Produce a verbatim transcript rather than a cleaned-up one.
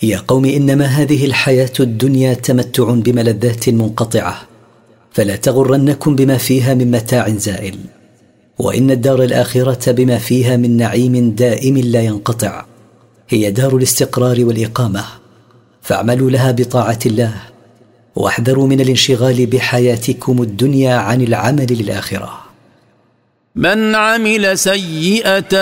يا قوم إنما هذه الحياة الدنيا تمتع بملذات منقطعة، فلا تغرنكم بما فيها من متاع زائل، وإن الدار الآخرة بما فيها من نعيم دائم لا ينقطع هي دار الاستقرار والإقامة، فاعملوا لها بطاعة الله، واحذروا من الانشغال بحياتكم الدنيا عن العمل للآخرة. من عمل سيئة